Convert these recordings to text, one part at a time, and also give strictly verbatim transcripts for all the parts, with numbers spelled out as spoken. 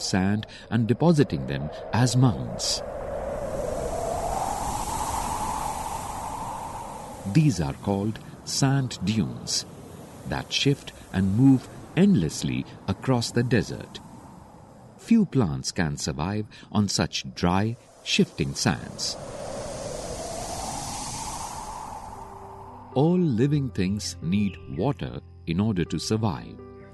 sand and depositing them as mounds. These are called sand dunes that shift and move endlessly across the desert. Few plants can survive on such dry, shifting sands. All living things need water in order to survive.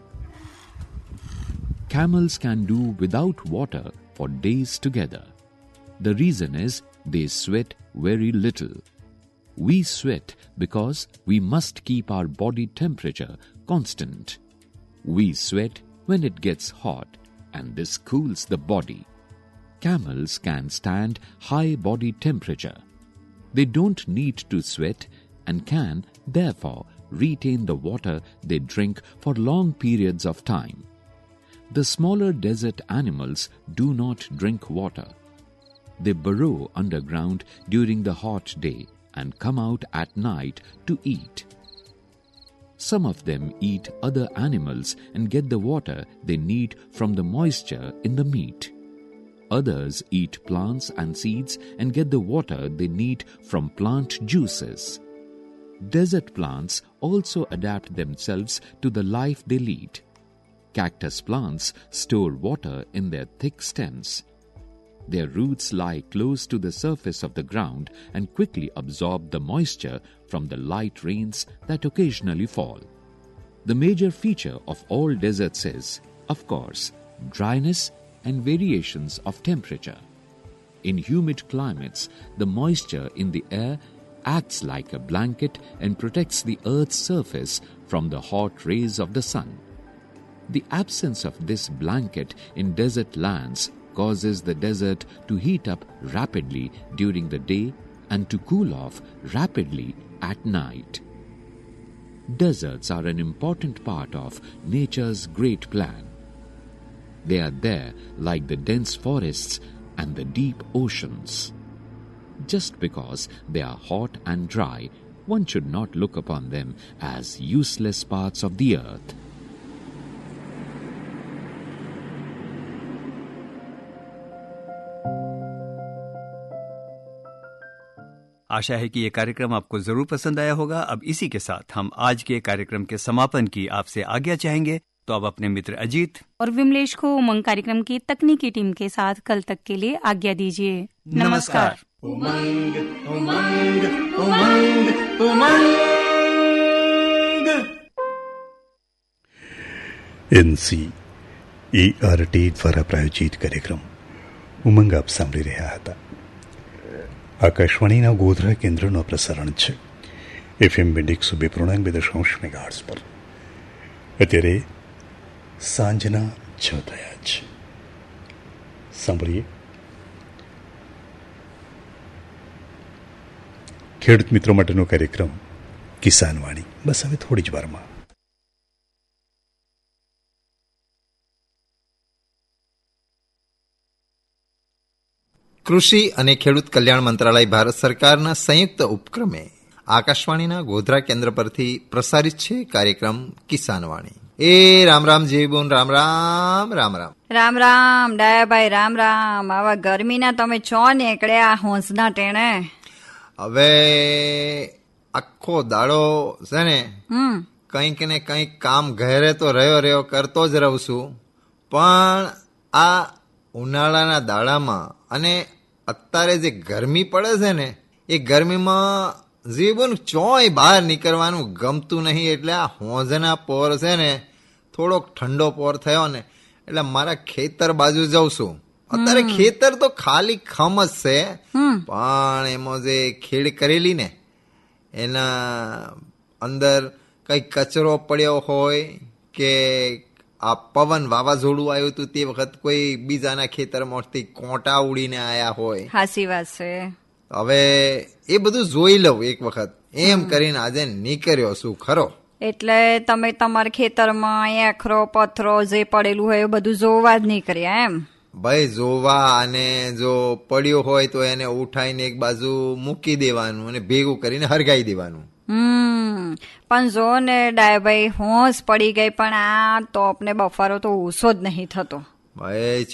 Camels can do without water for days together. The reason is they sweat very little. We sweat because we must keep our body temperature constant. We sweat when it gets hot, and this cools the body. Camels can stand high body temperature. They don't need to sweat and can, therefore, retain the water they drink for long periods of time. The smaller desert animals do not drink water. They burrow underground during the hot day and come out at night to eat. Some of them eat other animals and get the water they need from the moisture in the meat. Others eat plants and seeds and get the water they need from plant juices. Desert plants also adapt themselves to the life they lead. Cactus plants store water in their thick stems. Their roots lie close to the surface of the ground and quickly absorb the moisture from the light rains that occasionally fall. The major feature of all deserts is, of course, dryness and variations of temperature. In humid climates, the moisture in the air acts like a blanket and protects the Earth's surface from the hot rays of the sun. The absence of this blanket in desert lands causes the desert to heat up rapidly during the day and to cool off rapidly at night. Deserts are an important part of nature's great plan. They are there like the dense forests and the deep oceans. Just because they are hot and dry, one should not look upon them as useless parts of the earth. आशा है कि ये कार्यक्रम आपको जरूर पसंद आया होगा। अब इसी के साथ हम आज के कार्यक्रम के समापन की आपसे आज्ञा चाहेंगे। तो अब अपने मित्र अजीत और विमलेश को उमंग कार्यक्रम की तकनीकी टीम के साथ कल तक के लिए आज्ञा दीजिए। नमस्कार। उमंग उमंग उमंग उमंग એનસીઈઆરટી દ્વારા પ્રાયોજિત કાર્યક્રમ ઉમંગ આપ સાંભળી રહ્યા હતા। આકાશવાણીના ગોધરા કેન્દ્રનો પ્રસારણ છે એફએમ બેન્ડ એકસો બે પૂર્ણાંક બે દશાંશ મેગાહર્ટ્ઝ પર। અત્યારે સાંજના છ થયા છે। સાંભળીએ ખેડૂત મિત્રો માટેનો કાર્યક્રમ કિસાન વાણી, બસ હવે થોડી જ વારમાં। કૃષિ અને ખેડૂત કલ્યાણ મંત્રાલય ભારત સરકારના સંયુક્ત ઉપક્રમે આકાશવાણીના ગોધરા કેન્દ્ર પરથી પ્રસારિત છે કાર્યક્રમ કિસાન વાણી। એ રામ રામ જય બોન રામ રામ રામ રામ રામ રામ ડાયાભાઈ રામ રામ। આવા ગરમીના તમે ચો નીકળ્યા હોંસના ટેણે? હવે આખો દાડો છે ને કંઈક ને કંઈક કામ ઘરે તો રહ્યો રહ્યો કરતો જ રહું છું, પણ આ ઉનાળાના દાડામાં અને અત્યારે જે ગરમી પડે છે ને એ ગરમીમાં જીવન ચોય બહાર નીકળવાનું ગમતું નહીં। એટલે આ હોંજના પોર છે ને થોડોક ઠંડો પોર થયો ને એટલે મારા ખેતર બાજુ જઉં છું। અત્યારે ખેતર તો ખાલી ખમ જ છે, પણ એમાં જે ખેડ કરેલી ને એના અંદર કઈ કચરો પડ્યો હોય કે આ પવન વાવાઝોડું આવ્યું હતું તે વખત કોઈ બીજાના ખેતરમાંથી કોટા ઉડીને આયા હોય। હાચી વાત છે। હવે એ બધું જોઈ લઉં એક વખત એમ કરીને આજે નીકળ્યો છું ખરો। એટલે તમે તમારા ખેતરમાં એખરો પથરો જે પડેલું હોય એ બધું જોવા જ નીકળ્યા એમ? ભાઈ જોવા, અને જો પડ્યો હોય તો એને ઉઠાઈને એક બાજુ મૂકી દેવાનું અને ભેગું કરીને હરગાઈ દેવાનું। હમ પણ જો ને ડાયભાઈ હોંશ પડી ગઈ, પણ આ તોપ ને બફારો તો ઓછો જ નહીં થતો। ભાઈ